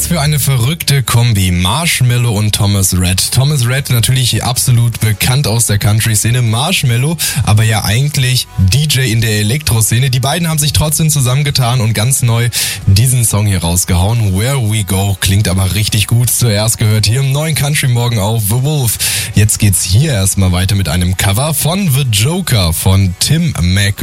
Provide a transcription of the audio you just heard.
für eine verrückte Kombi. Marshmello und Thomas Rhett. Thomas Rhett natürlich absolut bekannt aus der Country-Szene. Marshmello aber ja eigentlich DJ in der Elektro-Szene. Die beiden haben sich trotzdem zusammengetan und ganz neu diesen Song hier rausgehauen. Where We Go klingt aber richtig gut. Zuerst gehört hier im neuen Country Morgen auf The Wolf. Jetzt geht's hier erstmal weiter mit einem Cover von The Joker von Tim McGraw.